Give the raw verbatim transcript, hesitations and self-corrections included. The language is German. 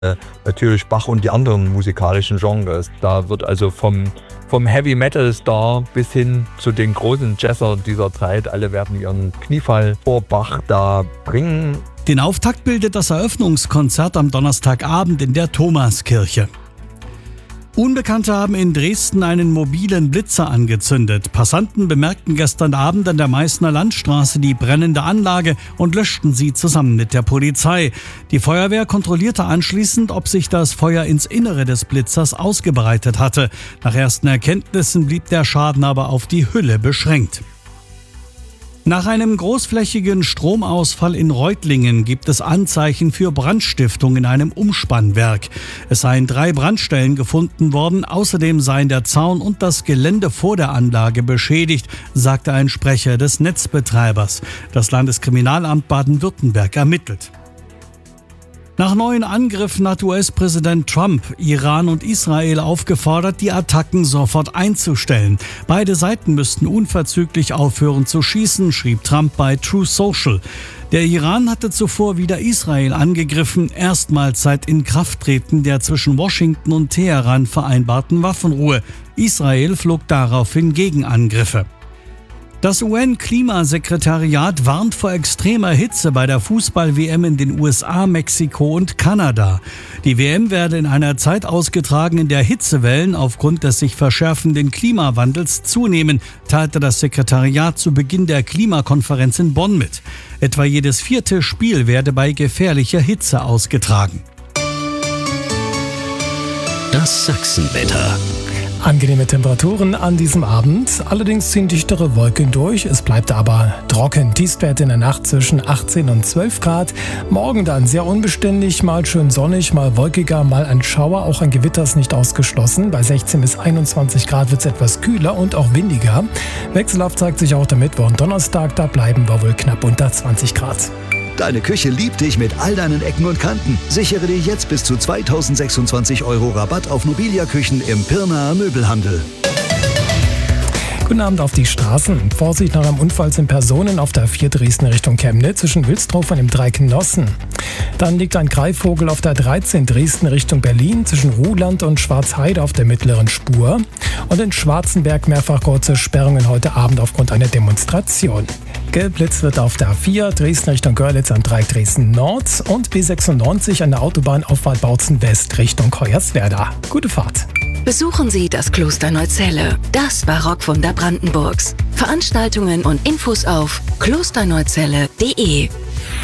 Äh, natürlich Bach und die anderen musikalischen Genres. Da wird also vom, vom Heavy Metal Star bis hin zu den großen Jazzer dieser Zeit, alle werden ihren Kniefall vor Bach da bringen. Den Auftakt bildet das Eröffnungskonzert am Donnerstagabend in der Thomaskirche. Unbekannte haben in Dresden einen mobilen Blitzer angezündet. Passanten bemerkten gestern Abend an der Meißner Landstraße die brennende Anlage und löschten sie zusammen mit der Polizei. Die Feuerwehr kontrollierte anschließend, ob sich das Feuer ins Innere des Blitzers ausgebreitet hatte. Nach ersten Erkenntnissen blieb der Schaden aber auf die Hülle beschränkt. Nach einem großflächigen Stromausfall in Reutlingen gibt es Anzeichen für Brandstiftung in einem Umspannwerk. Es seien drei Brandstellen gefunden worden, außerdem seien der Zaun und das Gelände vor der Anlage beschädigt, sagte ein Sprecher des Netzbetreibers. Das Landeskriminalamt Baden-Württemberg ermittelt. Nach neuen Angriffen hat U S-Präsident Trump Iran und Israel aufgefordert, die Attacken sofort einzustellen. Beide Seiten müssten unverzüglich aufhören zu schießen, schrieb Trump bei Truth Social. Der Iran hatte zuvor wieder Israel angegriffen, erstmals seit Inkrafttreten der zwischen Washington und Teheran vereinbarten Waffenruhe. Israel flog daraufhin Gegenangriffe. Das U N-Klimasekretariat warnt vor extremer Hitze bei der Fußball-W M in den U S A, Mexiko und Kanada. Die W M werde in einer Zeit ausgetragen, in der Hitzewellen aufgrund des sich verschärfenden Klimawandels zunehmen, teilte das Sekretariat zu Beginn der Klimakonferenz in Bonn mit. Etwa jedes vierte Spiel werde bei gefährlicher Hitze ausgetragen. Das Sachsenwetter. Angenehme Temperaturen an diesem Abend, allerdings ziehen dichtere Wolken durch. Es bleibt aber trocken. Tiefstwert in der Nacht zwischen achtzehn und zwölf Grad. Morgen dann sehr unbeständig, mal schön sonnig, mal wolkiger, mal ein Schauer. Auch ein Gewitter ist nicht ausgeschlossen. Bei sechzehn bis einundzwanzig Grad wird es etwas kühler und auch windiger. Wechselhaft zeigt sich auch der Mittwoch und Donnerstag. Da bleiben wir wohl knapp unter zwanzig Grad. Deine Küche liebt dich mit all deinen Ecken und Kanten. Sichere dir jetzt bis zu zweitausendsechsundzwanzig Euro Rabatt auf Mobilia-Küchen im Pirnaer Möbelhandel. Guten Abend auf die Straßen. Vorsicht, nach einem Unfall sind Personen auf der vier Dresden Richtung Chemnitz zwischen Wilsdruff und dem Dreieck-Nossen. Dann liegt ein Greifvogel auf der dreizehn Dresden Richtung Berlin zwischen Ruhland und Schwarzheide auf der mittleren Spur. Und in Schwarzenberg mehrfach kurze Sperrungen heute Abend aufgrund einer Demonstration. Gelbblitz wird auf der A vier Dresden Richtung Görlitz am Dreieck Dresden Nord und B sechsundneunzig an der Autobahnauffahrt Bautzen West Richtung Hoyerswerda. Gute Fahrt. Besuchen Sie das Kloster Neuzelle, das Barockwunder Brandenburgs. Veranstaltungen und Infos auf klosterneuzelle punkt de.